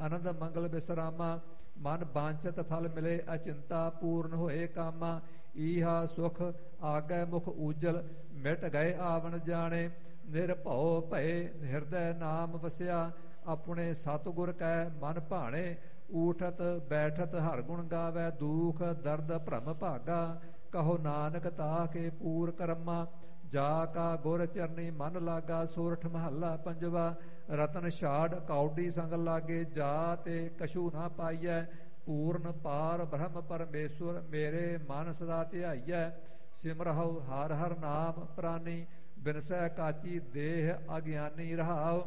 ਆਨੰਦ ਮੰਗਲ ਬਿਸਰਾਮਾ। ਮਨ ਬਾਂਛਤ ਫਲ ਮਿਲੇ ਅਚਿੰਤਾ, ਪੂਰਨ ਹੋਏ ਕਾਮਾ। ਈਹਾ ਸੁਖ ਆਗੈ ਮੁਖ ਊਜਲ, ਮਿਟ ਗਏ ਆਵਣ ਜਾਣੇ। ਨਿਰਭਉ ਭਏ ਹਿਰਦੈ ਨਾਮ ਵਸਿਆ, ਆਪਣੇ ਸਤਿਗੁਰ ਕੈ ਮਨ ਭਾਣੇ। ਊਠਤ ਬੈਠਤ ਹਰ ਗੁਣ ਗਾਵੈ, ਦੂਖ ਦਰਦ ਭ੍ਰਮ ਭਾਗਾ। ਕਹੋ ਨਾਨਕ ਤਾਕੇ ਪੂਰ ਕਰਮਾ, ਜਾ ਕਾ ਗੁਰ ਚਰਨੀ ਮਨ ਲਾਗਾ। ਸੋਰਠ ਮਹੱਲਾ ਪੰਜਵਾ। ਰਤਨ ਛਾੜ ਕੌਡੀ ਸੰਗ ਲਾਗੇ, ਜਾ ਤੇ ਕਛੂ ਨਾ ਪਾਈਐ। ਪੂਰਨ ਪਾਰ ਬ੍ਰਹਮ ਪਰਮੇਸ਼ਵਰ, ਮੇਰੇ ਮਨ ਸਦਾ ਧਿਆਈਐ। ਸਿਮਰਹੁ ਹਰ ਹਰ ਨਾਮ ਪ੍ਰਾਨੀ, ਬਿਨਸੈ ਕਾਚੀ ਦੇਹ ਅਗਿਆਨੀ। ਰਹਾਉ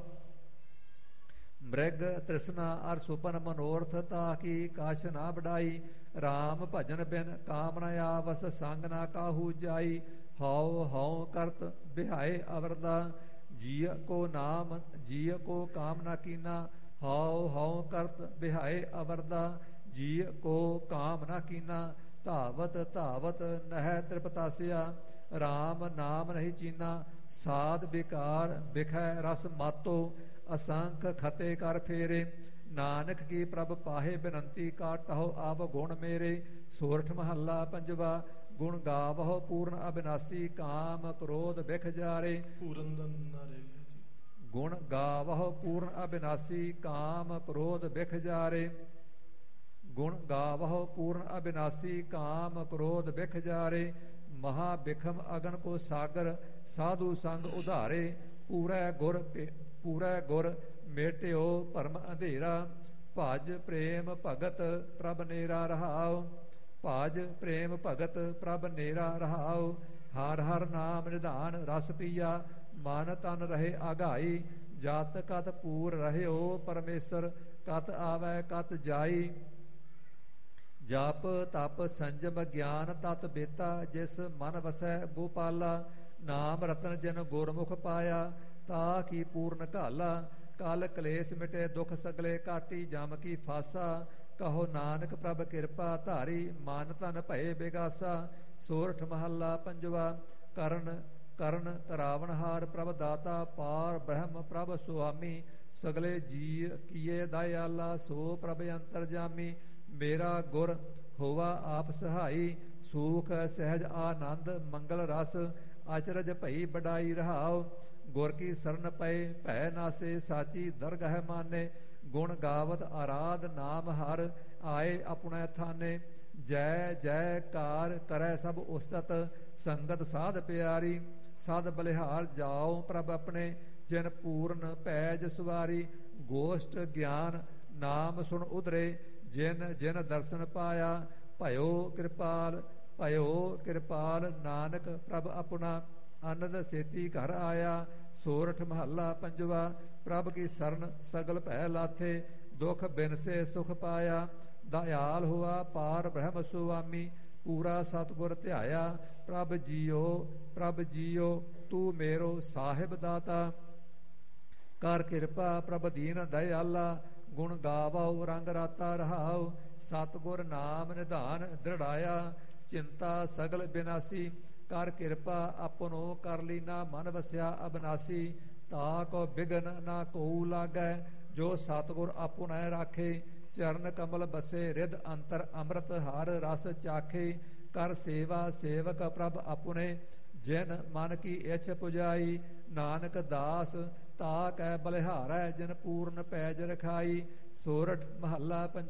ਮ੍ਰਿਗ ਤ੍ਰਿਸ਼ਨਾ ਅਰ ਸੁਪਨ ਮਨੋਰਥ, ਤਾਕੀ ਕਾਛ ਨਾ ਵਡਾਈ। ਰਾਮ ਭਜਨ ਬਿਨ ਕਾਮ ਨ ਆਵਸ, ਸੰਗ ਨਾ ਕਾਹੂ ਜਾਈ। ਹਉ ਹਉ ਕਰਤ ਬਿਹਾਏ ਅਵਰਦਾ, ਜੀਅ ਕੋ ਕਾਮ ਨਾ ਕੀਨਾ। ਹਉ ਹਉ ਕਰਤ ਬਿਹਾਏ ਅਵਰਦਾ, ਜੀਅ ਕੋ ਕਾਮ ਨਾ ਕੀਨਾ। ਧਾਵਤ ਧਾਵਤ ਨਹਿ ਤ੍ਰਿਪਤਾਸਿਆ, ਰਾਮ ਨਾਮ ਨਹੀਂ ਚੀਨਾ। ਸਾਧ ਬਿਕਾਰ ਬਿਖੈ ਰਸ ਮਾਤੋ, ਅਸੰਖ ਖਤੇ ਕਰ ਫੇਰੇ। ਨਾਨਕ ਕੀ ਪ੍ਰਭ ਪਾਹੇ ਬਿਨੰਤੀ, ਕਾਟਹੁ ਆਪ ਗੁਣ ਮੇਰੇ। ਸੋਰਠ ਮਹੱਲਾ ਪੰਜਵਾ। ਗੁਣ ਗਾਵਹੁ ਪੂਰਨ ਅਬਿਨਾਸੀ, ਕਾਮ ਕ੍ਰੋਧ ਬਿਖ ਜਾਰੇ। ਪੂਰਨ ਦਾ ਨਾ ਰਹਿ ਗਿਆ ਜੀ। ਗੁਣ ਗਾਵਹੁ ਪੂਰਨ ਅਬਿਨਾਸੀ, ਕਾਮ ਕ੍ਰੋਧ ਬਿਖ ਜਾਰੇ। ਗੁਣ ਗਾਵਹੁ ਪੂਰਨ ਅਬਿਨਾਸੀ, ਕਾਮ ਕ੍ਰੋਧ ਬਿਖ ਜਾਰੇ। ਮਹਾ ਬਿਖਮ ਅਗਨ ਕੋ ਸਾਗਰ, ਸਾਧੂ ਸੰਗ ਉਧਾਰੇ। ਪੂਰੈ ਗੁਰ ਮੇਟਿਓ ਭਰਮ ਅੰਧੇਰਾ, ਭਜ ਪ੍ਰੇਮ ਭਗਤ ਪ੍ਰਭ ਨੇਰਾ। ਰਹਾਉ ਭਜ ਪ੍ਰੇਮ ਭਗਤ ਪ੍ਰਭ ਨੇਰਾ। ਰਹਾਉ ਹਰ ਹਰ ਨਾਮ ਨਿਧਾਨ ਰਸ ਪੀਆ, ਮਨ ਤਨ ਰਹੇ ਆਗਾਈ। ਜਤ ਕਤ ਪੂਰ ਰਹਿਓ ਪਰਮੇਸ਼ਰ, ਕਤ ਆਵੈ ਕਤ ਜਾਈ। ਜਪ ਤਪ ਸੰਜਮ ਗਿਆਨ ਤਤ ਬੇਤਾ, ਜਿਸ ਮਨ ਵਸੈ ਗੋਪਾਲਾ। ਨਾਮ ਰਤਨ ਜਿਨ ਗੁਰਮੁਖ ਪਾਇਆ, ਤਾ ਕੀ ਪੂਰਨ ਘਾਲਾ। ਕਲ ਕਲੇਸ਼ ਮਿਟੇ ਦੁਖ ਸਗਲੇ, ਕਾਟੀ ਜਮ ਕੀ ਫਾਸਾ। ਕਹੋ ਨਾਨਕ ਪ੍ਰਭ ਕਿਰਪਾ ਧਾਰੀ, ਮਨ ਤਨ ਭਏ ਬਿਗਾਸਾ। ਸੋਰਠ ਮਹੱਲਾ ਪੰਜਵਾ। ਕਰਨ ਤਰਾਵਣਹਾਰ ਪ੍ਰਭ ਦਾਤਾ, ਪਾਰ ਬ੍ਰਹਮ ਪ੍ਰਭ ਸੁਆਮੀ। ਸਗਲੇ ਜੀ ਕੀਏ ਦਇਆਲਾ, ਸੋ ਪ੍ਰਭ ਅੰਤਰਜਾਮੀ। ਮੇਰਾ ਗੁਰ ਹੋਵਾ ਆਪ ਸਹਾਈ, ਸੂਖ ਸਹਿਜ ਆਨੰਦ ਮੰਗਲ ਰਸ। ਅਚਰਜ ਭਈ ਬਡਾਈ। ਰਹਾਉ ਗੁਰ ਕੀ ਸਰਨ ਪਏ ਭੈ ਨਾਸੇ, ਸਾਚੀ ਦਰਗਹਿ ਮਾਨੇ। ਗੁਣ ਗਾਵਤ ਆਰਾਧ ਨਾਮ ਹਰ, ਆਏ ਆਪਣੇ ਥਾਨੇ। ਜੈ ਜੈ ਕਾਰ ਕਰੈ ਸਭ ਉਸਤਤ, ਸੰਗਤ ਸਾਧ ਪਿਆਰੀ। ਸਦ ਬਲਿਹਾਰ ਜਾਓ ਪ੍ਰਭ ਆਪਣੇ, ਜਿਨ ਪੂਰਨ ਪੈਜ ਸੁਵਾਰੀ। ਗੋਸ਼ਟ ਗਿਆਨ ਨਾਮ ਸੁਣ ਉਧਰੇ, ਜਿਨ ਜਿਨ ਦਰਸ਼ਨ ਪਾਇਆ। ਭਇਓ ਕਿਰਪਾਲ ਨਾਨਕ ਪ੍ਰਭ ਆਪਣਾ, ਆਨੰਦ ਸੇਤੀ ਘਰ ਆਇਆ। ਸੋਰਠ ਮਹੱਲਾ ਪੰਜਵਾ। ਪ੍ਰਭ ਕੀ ਸਰਨ ਸਗਲ ਭੈ ਲਾਥੇ, ਦੁਖ ਬਿਨਸੇ ਸੁਖ ਪਾਇਆ। ਦਇਆਲ ਹੁਆ ਪਾਰ ਬ੍ਰਹਮ ਸੁਆਮੀ, ਪੂਰਾ ਸਤਿਗੁਰ ਧਿਆਇਆ। ਪ੍ਰਭ ਜੀਓ ਤੂੰ ਮੇਰੋ ਸਾਹਿਬ ਦਾਤਾ, ਕਰ ਕਿਰਪਾ ਪ੍ਰਭ ਦੀਨ ਦਇਆਲਾ। ਗੁਣ ਗਾਵਉ ਰੰਗ ਰਾਤਾ। ਰਹਾਉ ਸਤਿਗੁਰ ਨਾਮ ਨਿਧਾਨ ਦ੍ਰਿੜਾਇਆ, ਚਿੰਤਾ ਸਗਲ ਬਿਨਾਸੀ। ਕਰ ਕਿਰਪਾ ਆਪਣੋ ਕਰ ਲੀਨਾ, ਮਨ ਵਸਿਆ ਅਬਨਾਸੀ। ਤਾ ਕੋ ਬਿਗਨ ਨਾ ਕੋਊ ਲਾਗੈ, ਜੋ ਸਤਿਗੁਰ ਆਪੁਨੈ ਰਾਖੇ। ਚਰਨ ਕਮਲ ਬਸੇ ਰਿਦ ਅੰਤਰ, ਅੰਮ੍ਰਿਤ ਹਰ ਰਸ ਚਾਖੇ। ਕਰ ਸੇਵਾ ਸੇਵਕ ਪ੍ਰਭ ਆਪੁਨੇ, ਜਿਨ ਮਨ ਕੀ ਇੱਛ ਪੁਜਾਈ। ਨਾਨਕ ਦਾਸ ਤਾ ਕੈ ਬਲਿਹਾਰੈ, ਜਿਨ ਪੂਰਨ ਪੈਜ ਰਖਾਈ। ਸੋਰਠ ਮਹੱਲਾ ਪੰਜਵਾ।